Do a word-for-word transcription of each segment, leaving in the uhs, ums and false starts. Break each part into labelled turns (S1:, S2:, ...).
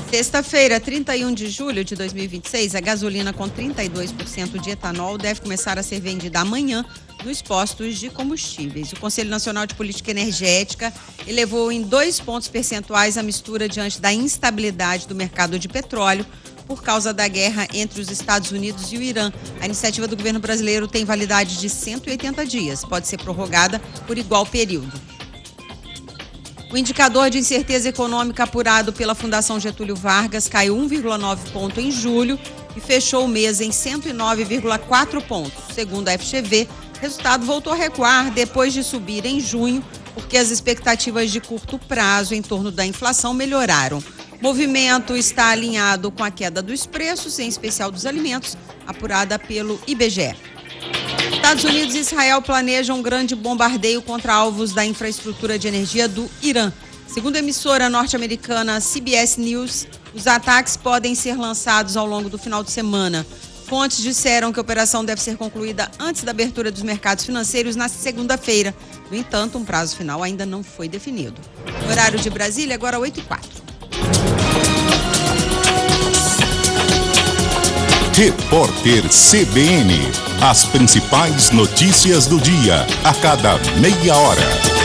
S1: Sexta-feira, trinta e um de julho de dois mil e vinte e seis, a gasolina com trinta e dois por cento de etanol deve começar a ser vendida amanhã nos postos de combustíveis. O Conselho Nacional de Política Energética elevou em dois pontos percentuais a mistura diante da instabilidade do mercado de petróleo por causa da guerra entre os Estados Unidos e o Irã. A iniciativa do governo brasileiro tem validade de cento e oitenta dias, pode ser prorrogada por igual período. O indicador de incerteza econômica apurado pela Fundação Getúlio Vargas caiu um vírgula nove ponto em julho e fechou o mês em cento e nove vírgula quatro pontos. Segundo a F G V, o resultado voltou a recuar depois de subir em junho, porque as expectativas de curto prazo em torno da inflação melhoraram. O movimento está alinhado com a queda dos preços, em especial dos alimentos, apurada pelo I B G E. Estados Unidos e Israel planejam um grande bombardeio contra alvos da infraestrutura de energia do Irã. Segundo a emissora norte-americana C B S News, os ataques podem ser lançados ao longo do final de semana. Fontes disseram que a operação deve ser concluída antes da abertura dos mercados financeiros na segunda-feira. No entanto, um prazo final ainda não foi definido. O horário de Brasília, agora oito e quatro.
S2: Repórter C B N. As principais notícias do dia, a cada meia hora.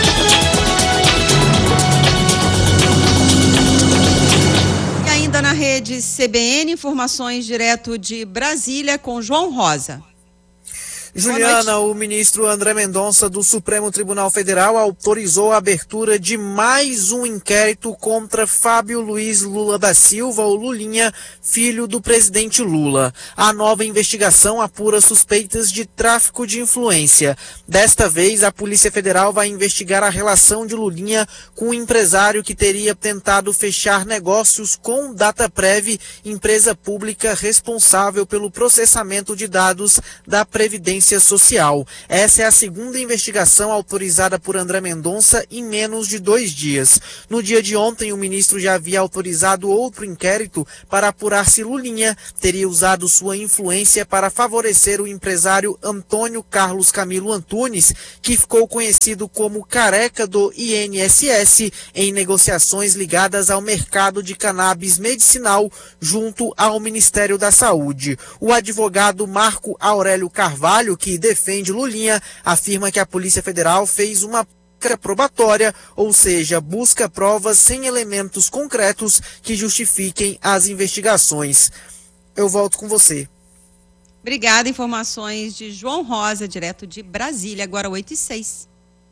S1: E ainda na rede C B N, informações direto de Brasília com João Rosa.
S3: Juliana, o ministro André Mendonça do Supremo Tribunal Federal autorizou a abertura de mais um inquérito contra Fábio Luiz Lula da Silva, o Lulinha, filho do presidente Lula. A nova investigação apura suspeitas de tráfico de influência. Desta vez, a Polícia Federal vai investigar a relação de Lulinha com um empresário que teria tentado fechar negócios com o Dataprev, empresa pública responsável pelo processamento de dados da Previdência Social. Essa é a segunda investigação autorizada por André Mendonça em menos de dois dias. No dia de ontem, o ministro já havia autorizado outro inquérito para apurar se Lulinha teria usado sua influência para favorecer o empresário Antônio Carlos Camilo Antunes, que ficou conhecido como Careca do I N S S, em negociações ligadas ao mercado de cannabis medicinal junto ao Ministério da Saúde. O advogado Marco Aurélio Carvalho, que defende Lulinha, afirma que a Polícia Federal fez uma probatória, ou seja, busca provas sem elementos concretos que justifiquem as investigações. Eu volto com você.
S1: Obrigada, informações de João Rosa, direto de Brasília, agora oito e seis.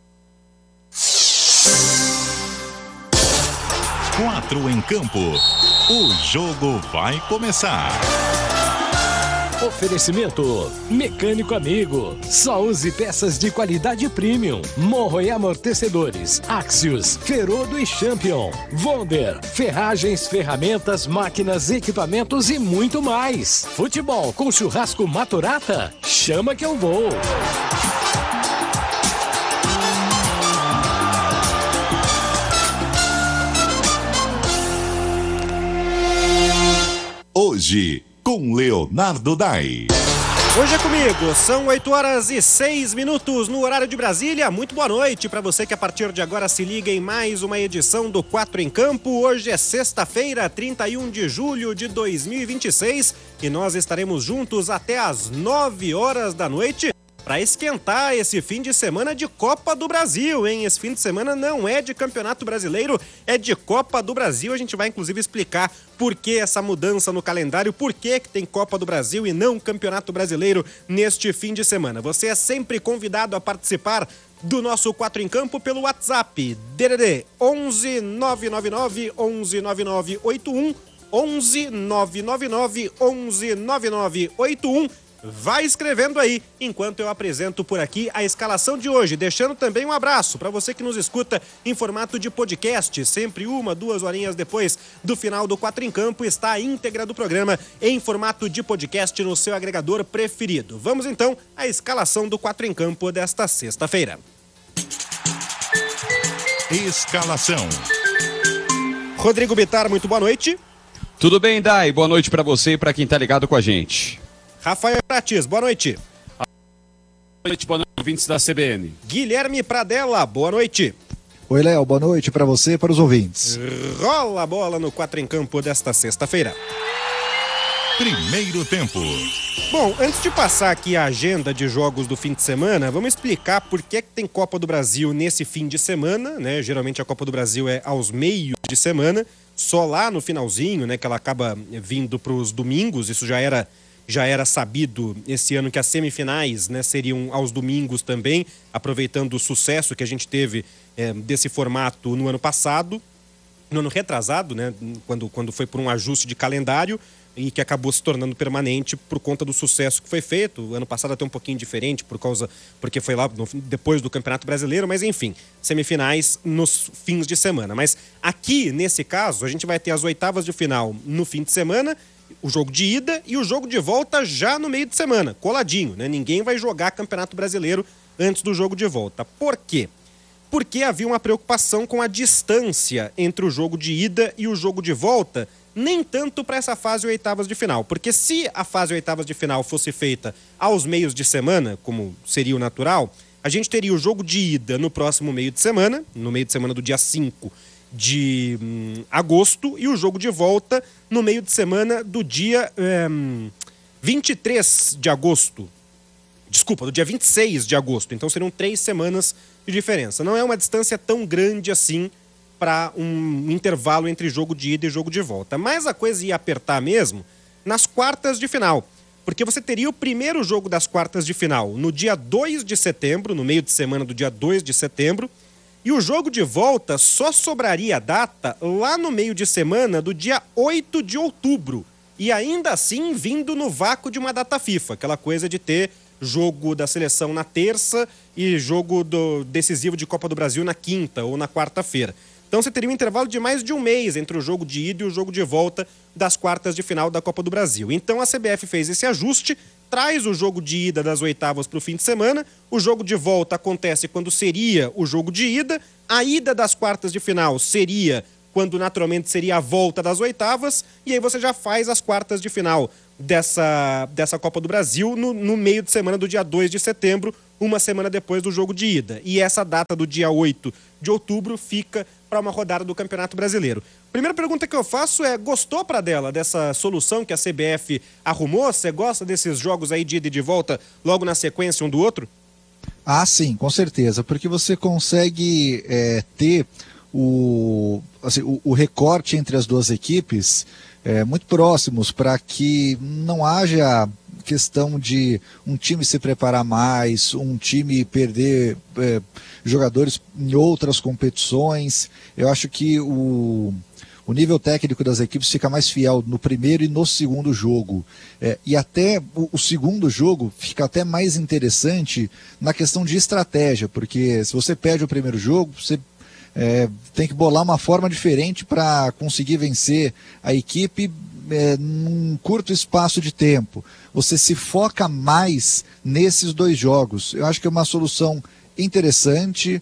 S2: Quatro em campo. O jogo vai começar.
S4: Oferecimento Mecânico Amigo. Só use peças de qualidade premium. Morro e amortecedores. Axios, Ferodo e Champion. Wonder, ferragens, ferramentas, máquinas, equipamentos e muito mais. Futebol com churrasco Maturata? Chama que eu vou.
S2: Hoje, com Leonardo Dai.
S5: Hoje é comigo, são oito horas e seis minutos no horário de Brasília. Muito boa noite para você que a partir de agora se liga em mais uma edição do Quatro em Campo. Hoje é sexta-feira, trinta e um de julho de dois mil e vinte e seis, e nós estaremos juntos até às nove horas da noite para esquentar esse fim de semana de Copa do Brasil, hein? Esse fim de semana não é de Campeonato Brasileiro, é de Copa do Brasil. A gente vai inclusive explicar por que essa mudança no calendário, por que que tem Copa do Brasil e não Campeonato Brasileiro neste fim de semana. Você é sempre convidado a participar do nosso Quatro em Campo pelo WhatsApp D D D onze nove nove nove onze nove nove oito um, onze nove nove nove onze nove nove oito um. Vai escrevendo aí, enquanto eu apresento por aqui a escalação de hoje, deixando também um abraço para você que nos escuta em formato de podcast, sempre uma, duas horinhas depois do final do Quatro em Campo, está a íntegra do programa em formato de podcast no seu agregador preferido. Vamos então à escalação do Quatro em Campo desta sexta-feira.
S2: Escalação.
S5: Rodrigo Bittar, muito boa noite.
S6: Tudo bem, Dai? Boa noite para você e para quem tá ligado com a gente.
S5: Rafael Prates, boa noite.
S6: Boa noite, boa noite, ouvintes da C B N.
S5: Guilherme Pradella, boa noite.
S7: Oi, Léo, boa noite para você e para os ouvintes.
S5: Rola a bola no quatro em Campo desta sexta-feira.
S2: Primeiro tempo.
S5: Bom, antes de passar aqui a agenda de jogos do fim de semana, vamos explicar por que, que tem Copa do Brasil nesse fim de semana, né? Geralmente a Copa do Brasil é aos meios de semana, só lá no finalzinho, né? Que ela acaba vindo para os domingos. Isso já era, já era sabido esse ano que as semifinais, né, seriam aos domingos também, aproveitando o sucesso que a gente teve é, desse formato no ano passado, no ano retrasado, né? Quando, quando foi por um ajuste de calendário, e que acabou se tornando permanente por conta do sucesso que foi feito. O ano passado até um pouquinho diferente, por causa, porque foi lá no, depois do Campeonato Brasileiro, mas enfim, semifinais nos fins de semana. Mas aqui, nesse caso, a gente vai ter as oitavas de final no fim de semana, o jogo de ida e o jogo de volta já no meio de semana, coladinho, né? Ninguém vai jogar Campeonato Brasileiro antes do jogo de volta. Por quê? Porque havia uma preocupação com a distância entre o jogo de ida e o jogo de volta, nem tanto para essa fase oitavas de final. Porque se a fase oitavas de final fosse feita aos meios de semana, como seria o natural, a gente teria o jogo de ida no próximo meio de semana, no meio de semana do dia cinco de hum, agosto, e o jogo de volta no meio de semana do dia hum, vinte e três de agosto. Desculpa, do dia vinte e seis de agosto. Então seriam três semanas de diferença. Não é uma distância tão grande assim para um intervalo entre jogo de ida e jogo de volta. Mas a coisa ia apertar mesmo nas quartas de final. Porque você teria o primeiro jogo das quartas de final no dia dois de setembro, no meio de semana do dia dois de setembro, e o jogo de volta só sobraria a data lá no meio de semana do dia oito de outubro. E ainda assim vindo no vácuo de uma data FIFA, aquela coisa de ter jogo da seleção na terça e jogo do decisivo de Copa do Brasil na quinta ou na quarta-feira. Então você teria um intervalo de mais de um mês entre o jogo de ida e o jogo de volta das quartas de final da Copa do Brasil. Então a C B F fez esse ajuste, traz o jogo de ida das oitavas para o fim de semana, o jogo de volta acontece quando seria o jogo de ida, a ida das quartas de final seria quando naturalmente seria a volta das oitavas, e aí você já faz as quartas de final dessa, dessa Copa do Brasil no, no meio de semana do dia dois de setembro, uma semana depois do jogo de ida. E essa data do dia oito de outubro fica para uma rodada do Campeonato Brasileiro. Primeira pergunta que eu faço é, gostou, Pradella, dessa solução que a C B F arrumou? Você gosta desses jogos aí de ida e de volta logo na sequência um do outro?
S7: Ah, sim, com certeza, porque você consegue é, ter o, assim, o, o recorte entre as duas equipes é, muito próximos, para que não haja questão de um time se preparar mais, um time perder é, jogadores em outras competições. Eu acho que o, o nível técnico das equipes fica mais fiel no primeiro e no segundo jogo. É, e até o, o segundo jogo fica até mais interessante na questão de estratégia, porque se você perde o primeiro jogo, você É, tem que bolar uma forma diferente para conseguir vencer a equipe é, num curto espaço de tempo. Você se foca mais nesses dois jogos. Eu acho que é uma solução interessante,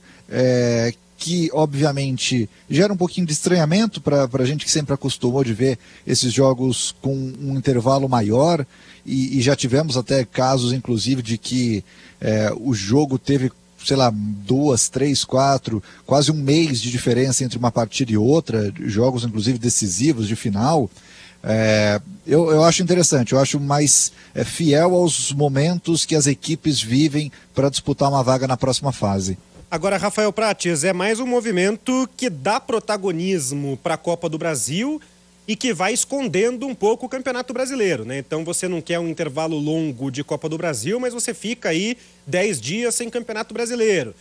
S7: é, que obviamente gera um pouquinho de estranhamento para a gente que sempre acostumou de ver esses jogos com um intervalo maior, e, e já tivemos até casos inclusive de que é, o jogo teve, sei lá, duas, três, quatro, quase um mês de diferença entre uma partida e outra, jogos inclusive decisivos de final. É, eu, eu acho interessante, eu acho mais é, fiel aos momentos que as equipes vivem para disputar uma vaga na próxima fase.
S5: Agora, Rafael Prates, é mais um movimento que dá protagonismo para a Copa do Brasil e que vai escondendo um pouco o Campeonato Brasileiro, né? Então você não quer um intervalo longo de Copa do Brasil, mas você fica aí dez dias sem Campeonato Brasileiro.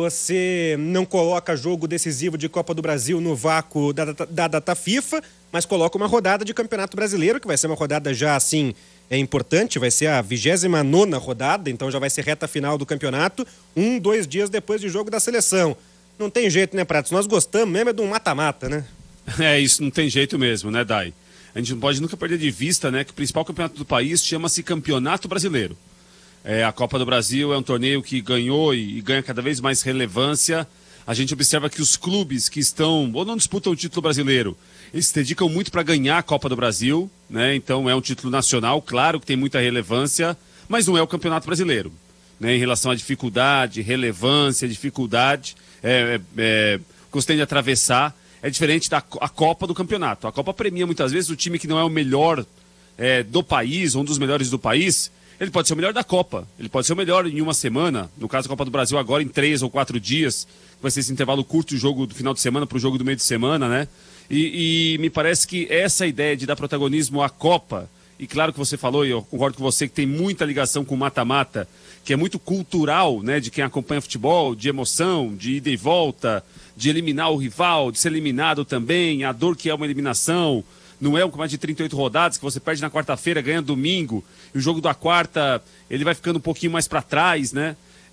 S5: Você não coloca jogo decisivo de Copa do Brasil no vácuo da, da, da data FIFA, mas coloca uma rodada de Campeonato Brasileiro, que vai ser uma rodada já assim, é importante, vai ser a vigésima nona rodada, então já vai ser reta final do campeonato, um, dois dias depois do jogo da seleção. Não tem jeito, né, Pratos? Nós gostamos mesmo é de um mata-mata, né?
S6: É, isso não tem jeito mesmo, né, Dai? A gente não pode nunca perder de vista, né, que o principal campeonato do país chama-se Campeonato Brasileiro. É, a Copa do Brasil é um torneio que ganhou e, e ganha cada vez mais relevância. A gente observa que os clubes que estão ou não disputam o título brasileiro, eles se dedicam muito para ganhar a Copa do Brasil, né? Então é um título nacional, claro que tem muita relevância, mas não é o Campeonato Brasileiro, né? Em relação à dificuldade, relevância, dificuldade, é... é, é que você tem de atravessar. É diferente da a Copa do campeonato. A Copa premia muitas vezes o time que não é o melhor é, do país, um dos melhores do país. Ele pode ser o melhor da Copa. Ele pode ser o melhor em uma semana. No caso da Copa do Brasil, agora em três ou quatro dias. Vai ser esse intervalo curto do jogo do final de semana para o jogo do meio de semana, né? E, e me parece que essa ideia de dar protagonismo à Copa, e claro que você falou, e eu concordo com você, que tem muita ligação com o mata-mata, que é muito cultural, né? De quem acompanha futebol, de emoção, de ida e volta, de eliminar o rival, de ser eliminado também, a dor que é uma eliminação. Não é com mais de trinta e oito rodadas, que você perde na quarta-feira, ganha domingo, e o jogo da quarta, ele vai ficando um pouquinho mais para trás, né?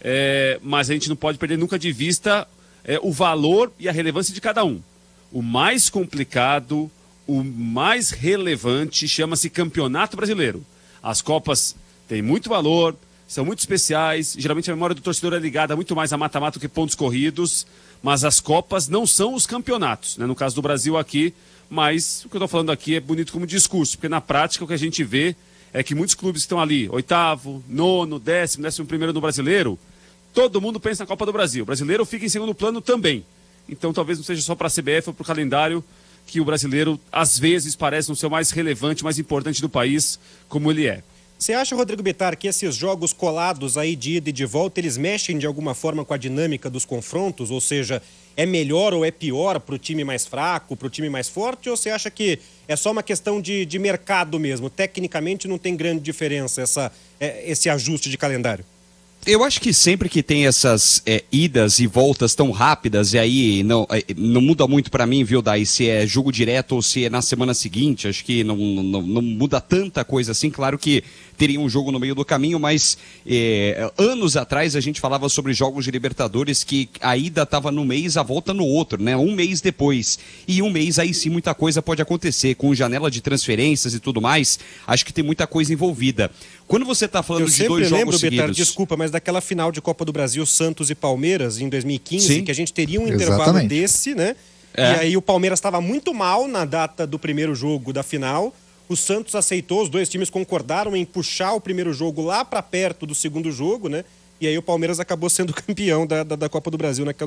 S6: É, mas a gente não pode perder nunca de vista é, o valor e a relevância de cada um. O mais complicado, o mais relevante, chama-se Campeonato Brasileiro. As Copas têm muito valor, são muito especiais, geralmente a memória do torcedor é ligada muito mais a mata-mata do que pontos corridos, mas as Copas não são os campeonatos, né? No caso do Brasil aqui, mas o que eu estou falando aqui é bonito como discurso, porque na prática o que a gente vê é que muitos clubes estão ali, oitavo, nono, décimo, décimo primeiro no Brasileiro, todo mundo pensa na Copa do Brasil. O brasileiro fica em segundo plano também. Então talvez não seja só para a C B F ou para o calendário que o brasileiro às vezes parece não ser o mais relevante, mais importante do país, como ele é.
S5: Você acha, Rodrigo Bittar, que esses jogos colados aí de ida e de volta, eles mexem de alguma forma com a dinâmica dos confrontos? Ou seja, é melhor ou é pior para o time mais fraco, para o time mais forte? Ou você acha que é só uma questão de, de mercado mesmo? Tecnicamente não tem grande diferença essa, é, esse ajuste de calendário?
S8: Eu acho que sempre que tem essas é, idas e voltas tão rápidas, e aí não, é, não muda muito pra mim, viu, Dai, se é jogo direto ou se é na semana seguinte, acho que não, não, não muda tanta coisa assim. Claro que teria um jogo no meio do caminho, mas é, anos atrás a gente falava sobre jogos de Libertadores que a ida estava no mês, a volta no outro, né? Um mês depois. E um mês aí sim muita coisa pode acontecer, com janela de transferências e tudo mais, acho que tem muita coisa envolvida. Quando você está falando
S5: eu
S8: de dois
S5: lembro,
S8: jogos
S5: Betar,
S8: seguidos...
S5: desculpa, mas daquela final de Copa do Brasil, Santos e Palmeiras, em dois mil e quinze, sim, que a gente teria um intervalo
S7: exatamente
S5: desse, né?
S8: É.
S5: E aí o Palmeiras estava muito mal na data do primeiro jogo da final. O Santos aceitou, os dois times concordaram em puxar o primeiro jogo lá para perto do segundo jogo, né? E aí o Palmeiras acabou sendo campeão da, da, da Copa do Brasil naquela